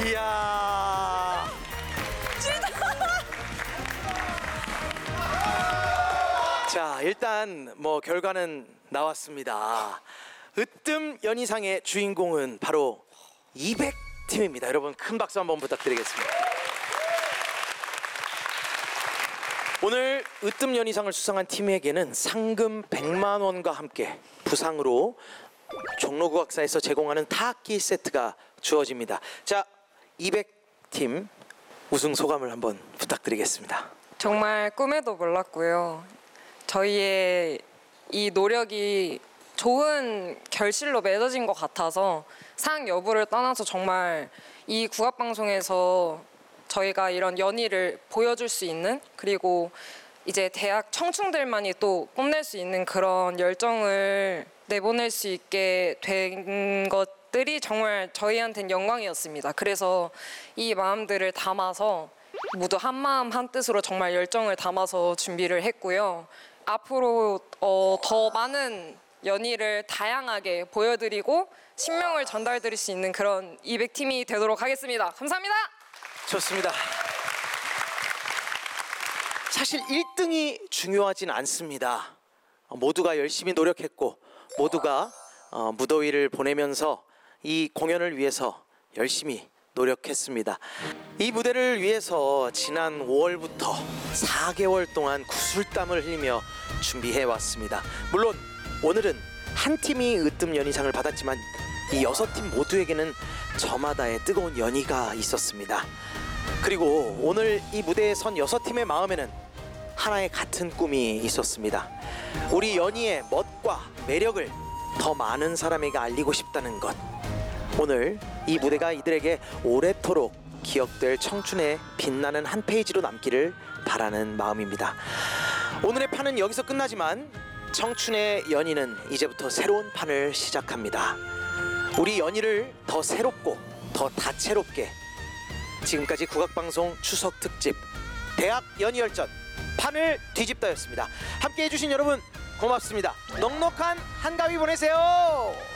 이야. 자, 일단 뭐 결과는 나왔습니다. 으뜸 연희상의 주인공은 바로 200팀입니다. 여러분 큰 박수 한번 부탁드리겠습니다. 오늘 으뜸 연희상을 수상한 팀에게는 상금 100만 원과 함께 부상으로 종로구학사에서 제공하는 타악기 세트가 주어집니다. 자, 200팀 우승 소감을 한번 부탁드리겠습니다. 정말 꿈에도 몰랐고요. 저희의 이 노력이 좋은 결실로 맺어진 것 같아서 상 여부를 떠나서 정말 이 국악방송에서 저희가 이런 연희를 보여줄 수 있는, 그리고 이제 대학 청춘들만이 또 뽐낼 수 있는 그런 열정을 내보낼 수 있게 된 것들이 정말 저희한테는 영광이었습니다. 그래서 이 마음들을 담아서 모두 한 마음 한 뜻으로 정말 열정을 담아서 준비를 했고요. 앞으로 더 많은 연희를 다양하게 보여드리고 신명을 전달드릴 수 있는 그런 200팀이 되도록 하겠습니다. 감사합니다. 좋습니다. 사실 1등이 중요하진 않습니다. 모두가 열심히 노력했고 모두가 무더위를 보내면서 이 공연을 위해서 열심히 노력했습니다. 이 무대를 위해서 지난 5월부터 4개월 동안 구슬땀을 흘리며 준비해 왔습니다. 물론 오늘은 한 팀이 으뜸 연희상을 받았지만 이 6팀 모두에게는 저마다의 뜨거운 연희가 있었습니다. 그리고 오늘 이 무대에 선 6팀의 마음에는 하나의 같은 꿈이 있었습니다. 우리 연희의 멋과 매력을 더 많은 사람에게 알리고 싶다는 것. 오늘 이 무대가 이들에게 오래도록 기억될 청춘의 빛나는 한 페이지로 남기를 바라는 마음입니다. 오늘의 판은 여기서 끝나지만 청춘의 연희는 이제부터 새로운 판을 시작합니다. 우리 연희를 더 새롭고 더 다채롭게, 지금까지 국악방송 추석 특집 대학 연희열전 판을 뒤집다였습니다. 함께 해주신 여러분 고맙습니다. 넉넉한 한가위 보내세요.